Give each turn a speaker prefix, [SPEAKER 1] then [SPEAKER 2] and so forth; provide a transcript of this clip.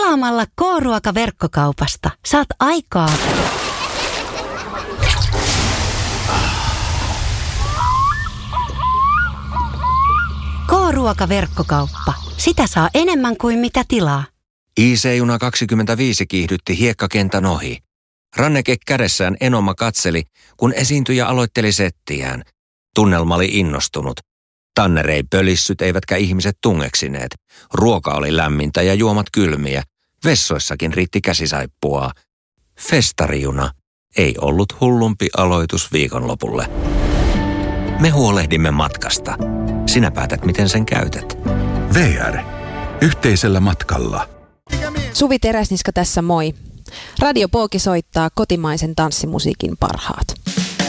[SPEAKER 1] Tilaamalla K-ruoka-verkkokaupasta saat aikaa. K-ruoka-verkkokauppa. Sitä saa enemmän kuin mitä tilaa.
[SPEAKER 2] IC-juna 25 kiihdytti hiekkakentän ohi. Ranneke kädessään Enoma katseli, kun esiintyjä aloitteli settiään. Tunnelma oli innostunut. Tanner ei pölissyt eivätkä ihmiset tungeksineet. Ruoka oli lämmintä ja juomat kylmiä. Vessoissakin riitti käsisaippua. Festarijuna ei ollut hullumpi aloitus viikonlopulle. Me huolehdimme matkasta. Sinä päätät, miten sen käytät.
[SPEAKER 3] VR. Yhteisellä matkalla.
[SPEAKER 4] Suvi Teräsniska tässä moi. Radio Pooki soittaa kotimaisen tanssimusiikin parhaat.